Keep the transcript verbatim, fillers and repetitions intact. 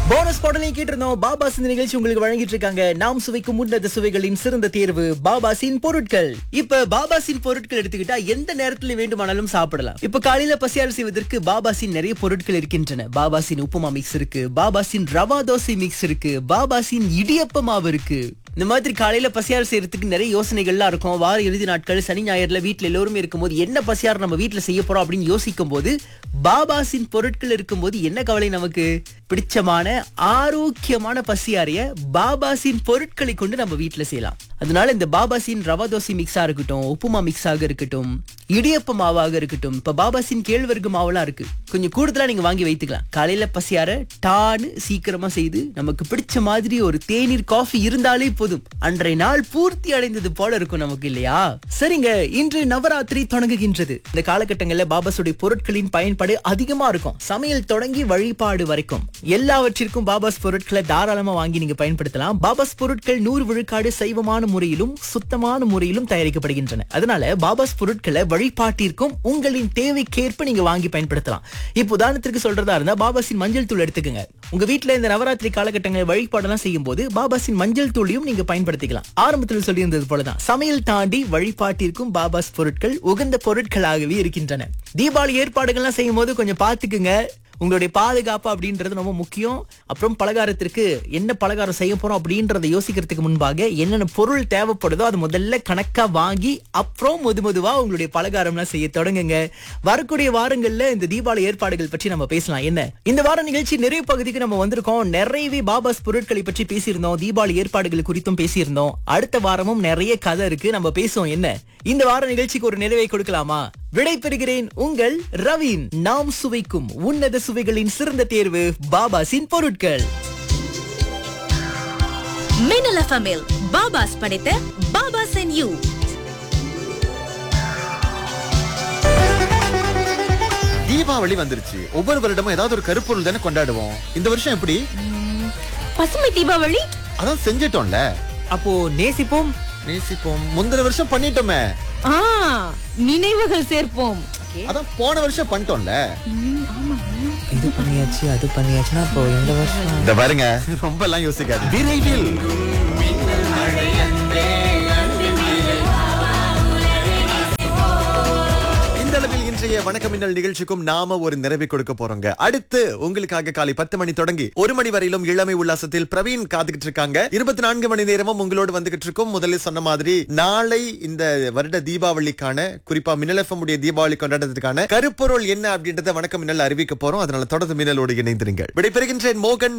Bonus பாடலை கேட்டிருந்தோம். பாபாஸ் இந்த நிகழ்ச்சி உங்களுக்கு வழங்கிட்டு இருக்காங்க. நாம் சுவைக்கும் உன்னத சுவைகளின் சிறந்த தேர்வு பாபாசின் பொருட்கள். இப்ப பாபாசின் பொருட்கள் எடுத்துக்கிட்டா எந்த நேரத்துல வேண்டுமானாலும் சாப்பிடலாம். இப்ப காலையில பசியாறு செய்வதற்கு பாபாசின் நிறைய பொருட்கள் இருக்கின்றன. பாபாசின் உப்புமா மிக்ஸ் இருக்கு, பாபாசின் ரவா தோசை மிக்ஸ் இருக்கு, பாபாசின் இடியப்ப மாவு இருக்கு. இந்த மாதிரி காலையில பசியாறு செய்யறதுக்கு நிறைய யோசனைகள்லாம் இருக்கும். வார இறுதி நாட்கள் சனி ஞாயிறுல வீட்டுல எல்லோருமே இருக்கும்போது என்ன பசியாறு நம்ம வீட்டுல செய்ய போறோம் அப்படின்னு யோசிக்கும் போது பாபாசின் பொருட்கள் இருக்கும்போது என்ன கவலை நமக்கு? பிடிச்சமான ஆரோக்கியமான பசியாரிய பாபாசின் பொருட்களை கொண்டு நம்ம வீட்டுல செய்யலாம். அதனால இந்த பாபாசின் ரவா தோசை மிக்ஸா இருக்கட்டும், உப்புமா மிக்ஸாக இருக்கட்டும், இடியப்ப மாவாக இருக்கட்டும், இப்ப பாபாசின் கேழ்வரகு மாவெல்லாம் இருக்கு. கொஞ்சம் கூடுதலா நீங்க வாங்கி வைத்துக்கலாம். காலையில பசியார டான்னு சீக்கிரமா செய்து நமக்கு பிடிச்ச மாதிரி ஒரு தேநீர் காஃபி இருந்தாலே போதும், அன்றைய நாள் பூர்த்தி அடைந்தது போல இருக்கும் நமக்கு, இல்லையா? சரிங்க, இன்று நவராத்திரி தொடங்குகின்றது. இந்த காலகட்டங்கள்ல பாபாசுடைய பொருட்களின் பயன்பாடு அதிகமா இருக்கும். சமையல் தொடங்கி வழிபாடு வரைக்கும் எல்லாவற்றிற்கும் பாபாஸ் பொருட்களை தாராளமா வாங்கி நீங்க பயன்படுத்தலாம். பாபாஸ் பொருட்கள் நூறு விழுக்காடு சைவமான முறையிலும் சுத்தமான முறையிலும் தயாரிக்கப்படுகின்றன. அதனால பாபாஸ் பொருட்களை வழிபாட்டிற்கும் உங்களின் தேவைக்கேற்ப நீங்க வாங்கி பயன்படுத்தலாம். இப்ப உதாரணத்திற்கு சொல்றதா இருந்தா பாபாசின் மஞ்சள் தூள் எடுத்துக்கங்க. உங்க வீட்டுல இந்த நவராத்திரி காலகட்டங்களில் வழிபாடெல்லாம் செய்யும் போது பாபாசின் மஞ்சள் தூளையும் நீங்க பயன்படுத்திக்கலாம். ஆரம்பத்தில் சொல்லியிருந்தது போலதான் சமையல் தாண்டி வழிபாட்டிற்கும் பாபாஸ் பொருட்கள் உகந்த பொருட்களாகவே இருக்கின்றன. தீபாவளி ஏற்பாடுகள்லாம் செய்யும் போது கொஞ்சம் பாத்துக்குங்க. உங்களுடைய பாதுகாப்பு அப்படின்றது ரொம்ப முக்கியம். அப்புறம் பலகாரத்திற்கு என்ன பலகாரம் செய்ய போறோம் அப்படின்றத யோசிக்கிறதுக்கு முன்பாக என்னென்ன பொருள் தேவைப்படுதோ அது முதல்ல கணக்கா வாங்கி அப்புறம் மெது மெதுவா உங்களுடைய பலகாரம்லாம் செய்ய தொடங்குங்க. வரக்கூடிய வாரங்கள்ல இந்த தீபாவளி ஏற்பாடுகள் பற்றி நம்ம பேசலாம். என்ன இந்த வார நிகழ்ச்சி நிறைய பகுதிக்கு நம்ம வந்திருக்கோம். நிறையவே பாபாஸ் பொருட்களை பற்றி பேசியிருந்தோம், தீபாவளி ஏற்பாடுகள் குறித்தும் பேசியிருந்தோம். அடுத்த வாரமும் நிறைய கதை இருக்கு, நம்ம பேசுவோம். என்ன இந்த வார நிகழ்ச்சிக்கு ஒரு நிறைவை கொடுக்கலாமா? விடை பெறுகிறேன். உங்கள் ரவீன். நாம் சுவைக்கும் உன்னத சுவைகளின் சிறந்த தேர்வு பாபாசின் பொருட்கள். மின்னல் எஃப்எம்மில் பாபாஸ் படைத்த பாபாஸ் அண்ட் யூ. தீபாவளி வந்துருச்சு. ஒவ்வொரு வருடமும் ஏதாவது ஒரு கருப்பொருள் தானே கொண்டாடுவோம். இந்த வருஷம் எப்படி? பசுமை தீபாவளி அதான் செஞ்சிட்டோம்ல. அப்போ நேசிப்போம் நேசிப்போம் முந்தின வருஷம் பண்ணிட்டோமே. ஆ, நினைவுகள் சேர்ப்போம். அதான் போன வருஷம் பண்ணிட்டோம்ல. இது பண்ணியாச்சு அது பண்ணியாச்சுன்னா அப்போ இந்த வருஷம் இந்த பாருங்க, ரொம்ப எல்லாம் யோசிக்காது. விரைவில் இந்த அளவில் இன்றைய வணக்கம் மின்னல் நிகழ்ச்சிக்கும் நாம ஒரு நிறைவை கொடுக்க போறோங்க. அடுத்து உங்களுக்காக காலை பத்து மணி தொடங்கி ஒரு மணி வரையிலும் இளமை உல்லாசத்தில் பிரவீன் காத்துக்கிட்டு இருக்காங்க. இருபத்தி நான்கு மணி நேரமும் உங்களோடு வந்துகிட்டு இருக்கும். முதலில் சொன்ன மாதிரி நாளை இந்த வருட தீபாவளிக்கான, குறிப்பா மின்னல் எஃப்எம் உடைய தீபாவளி கொண்டாடுறதுக்கான கருப்பொருள் என்ன அப்படின்றத வணக்கம் மின்னல் அறிவிக்க போறோம். அதனால தொடர்ந்து மின்னலோடு இணைந்திருங்கள். விடைபெறுகின்றேன். மோகன்.